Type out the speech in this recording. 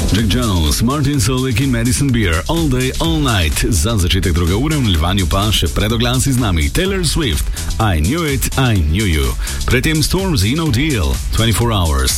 Jack Jones, Martin Solveig in Madison Beer, All Day, All Night. Za začetek druge ure v nadaljevanju pa še predoglasi z nami Taylor Swift, I Knew It, I Knew You. Predtem Stormzy, No Deal, 24 Hours.